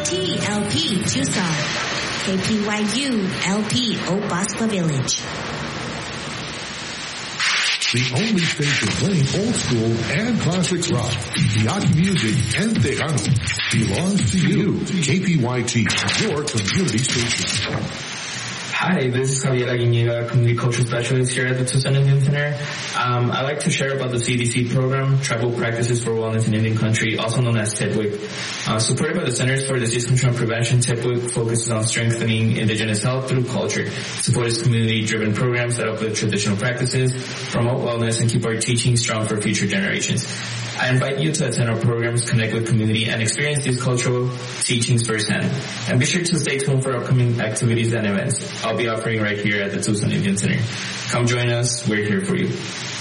KPYT LP Tucson, KPYU LP Obaspa Village. The only station playing old school and classic rock, yacht music, and Tejano belongs to you. KPYT, your community station. Hi, this is Javier Aguinega, Community Culture Specialist here at the Tucson Indian Center. I'd like to share about the CDC program, Tribal Practices for Wellness in Indian Country, also known as TIPWIC. Supported by the Centers for Disease Control and Prevention, TIPWIC focuses on strengthening indigenous health through culture, supports community-driven programs that uplift traditional practices, promote wellness, and keep our teachings strong for future generations. I invite you to attend our programs, connect with community, and experience these cultural teachings firsthand. And be sure to stay tuned for upcoming activities and events I'll be offering right here at the Tucson Indian Center. Come join us. We're here for you.